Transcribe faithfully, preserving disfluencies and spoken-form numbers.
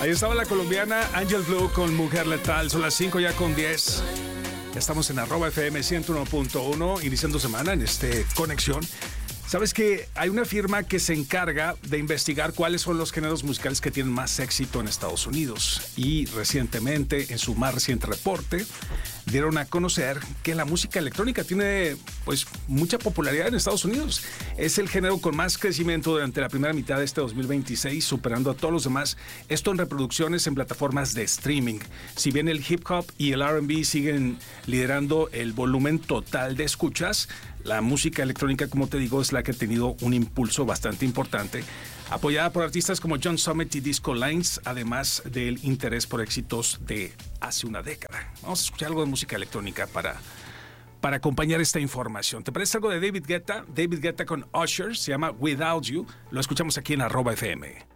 Ahí estaba la colombiana Angel Blue con Mujer Letal. Son las cinco ya con diez. Ya estamos en arroba F M ciento uno punto uno, iniciando semana en este Conexión. Sabes que hay una firma que se encarga de investigar cuáles son los géneros musicales que tienen más éxito en Estados Unidos. Y recientemente, en su más reciente reporte, dieron a conocer que la música electrónica tiene pues mucha popularidad en Estados Unidos. Es el género con más crecimiento durante la primera mitad de este dos mil veintiséis, superando a todos los demás. Esto en reproducciones en plataformas de streaming. Si bien el hip hop y el R and B siguen liderando el volumen total de escuchas, la música electrónica, como te digo, es la que ha tenido un impulso bastante importante, apoyada por artistas como John Summit y Disco Lines, además del interés por éxitos de hace una década. Vamos a escuchar algo de música electrónica para, para acompañar esta información. ¿Te parece algo de David Guetta? David Guetta con Usher, se llama Without You. Lo escuchamos aquí en arroba F M.